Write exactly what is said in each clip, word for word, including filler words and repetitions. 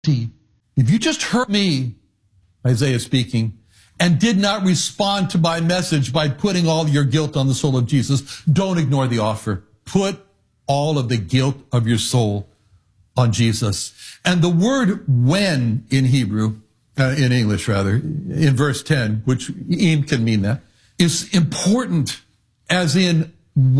If you just heard me, Isaiah speaking, and did not respond to my message by putting all your guilt on the soul of Jesus, don't ignore the offer. Put all of the guilt of your soul on Jesus. And the word when in Hebrew, uh, in English rather, in verse ten, which im can mean that, is important, as in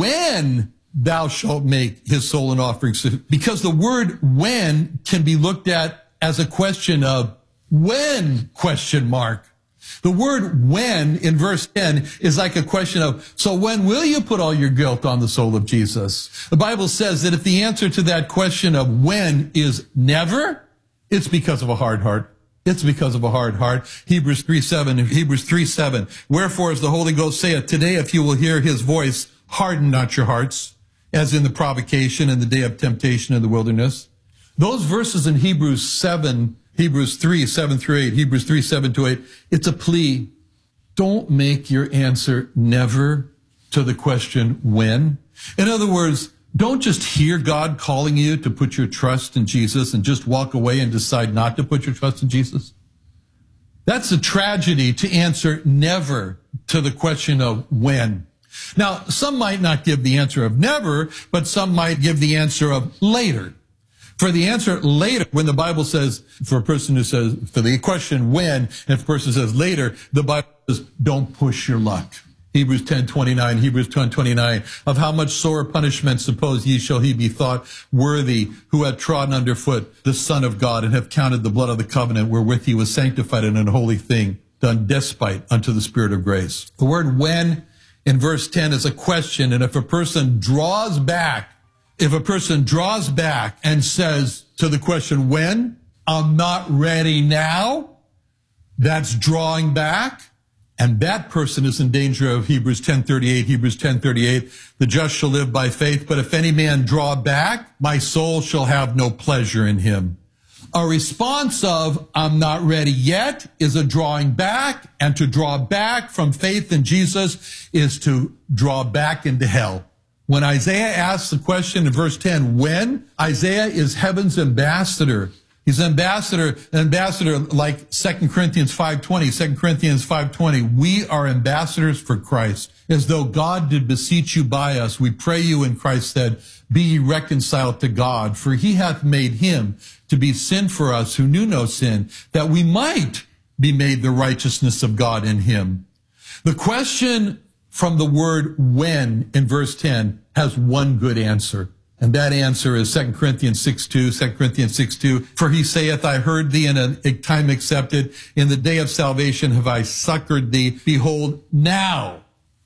when thou shalt make his soul an offering. Because the word when can be looked at as a question of when, question mark. The word when in verse ten is like a question of, so when will you put all your guilt on the soul of Jesus? The Bible says that if the answer to that question of when is never, it's because of a hard heart. It's because of a hard heart. Hebrews three seven, Hebrews three seven. Wherefore, as the Holy Ghost saith, today if you will hear his voice, harden not your hearts, as in the provocation and the day of temptation in the wilderness. Those verses in Hebrews seven, Hebrews three, seven through eight, Hebrews three, seven to eight, it's a plea. Don't make your answer never to the question when. In other words, don't just hear God calling you to put your trust in Jesus and just walk away and decide not to put your trust in Jesus. That's a tragedy, to answer never to the question of when. Now, some might not give the answer of never, but some might give the answer of later. For the answer later, when the Bible says, for a person who says, for the question when, and if a person says later, the Bible says, don't push your luck. Hebrews ten twenty-nine, Hebrews ten twenty-nine, of how much sore punishment suppose ye shall he be thought worthy, who had trodden under foot the Son of God, and have counted the blood of the covenant wherewith he was sanctified in an holy thing, done despite unto the Spirit of grace. The word when in verse ten is a question, and if a person draws back, if a person draws back and says to the question, when, I'm not ready now, that's drawing back. And that person is in danger of Hebrews ten thirty-eight, Hebrews ten thirty-eight, the just shall live by faith, but if any man draw back, my soul shall have no pleasure in him. A response of, I'm not ready yet, is a drawing back, and to draw back from faith in Jesus is to draw back into hell. When Isaiah asks the question in verse ten, when, Isaiah is heaven's ambassador. He's an ambassador, an ambassador like Second Corinthians five twenty, Second Corinthians five twenty. We are ambassadors for Christ, as though God did beseech you by us. We pray you, in Christ said, be ye reconciled to God, for he hath made him to be sin for us who knew no sin, that we might be made the righteousness of God in him. The question from the word when in verse ten has one good answer. And that answer is Second Corinthians six two, Second Corinthians six two. For he saith, I heard thee in a time accepted. In the day of salvation have I succored thee. Behold, now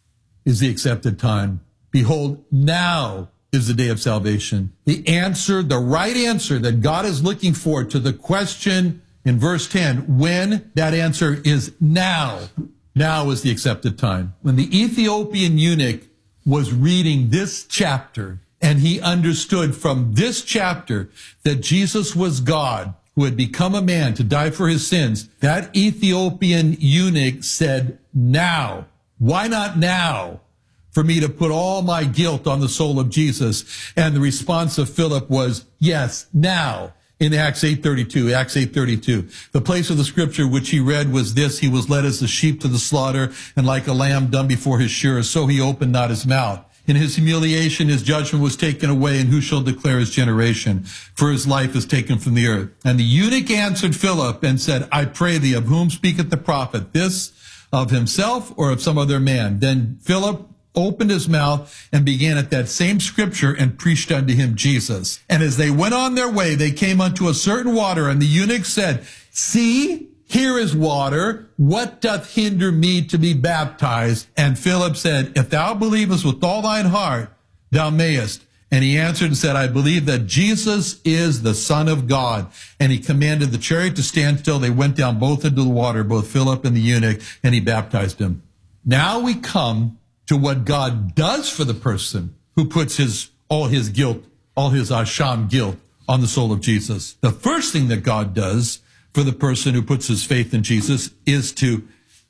is the accepted time. Behold, now is the day of salvation. The answer, the right answer that God is looking for to the question in verse ten, when, that answer is now. Now is the accepted time. When the Ethiopian eunuch was reading this chapter, and he understood from this chapter that Jesus was God who had become a man to die for his sins, that Ethiopian eunuch said, now, why not now, for me to put all my guilt on the soul of Jesus? And the response of Philip was, yes, now. In Acts eight thirty-two, Acts eight thirty-two. The place of the scripture which he read was this: he was led as a sheep to the slaughter, and like a lamb dumb before his shearers, so he opened not his mouth. In his humiliation, his judgment was taken away, and who shall declare his generation? For his life is taken from the earth. And the eunuch answered Philip and said, I pray thee, of whom speaketh the prophet? This of himself or of some other man? Then Philip opened his mouth and began at that same scripture and preached unto him Jesus. And as they went on their way, they came unto a certain water, and the eunuch said, see, here is water. What doth hinder me to be baptized? And Philip said, if thou believest with all thine heart, thou mayest. And he answered and said, I believe that Jesus is the Son of God. And he commanded the chariot to stand still. They went down both into the water, both Philip and the eunuch, and he baptized him. Now we come to what God does for the person who puts his all his guilt, all his asham guilt on the soul of Jesus. The first thing that God does for the person who puts his faith in Jesus is to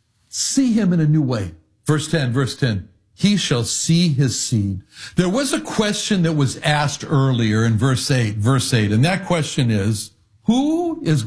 see him in a new way. Verse ten, verse ten, he shall see his seed. There was a question that was asked earlier in verse eight, verse eight, and that question is, Who is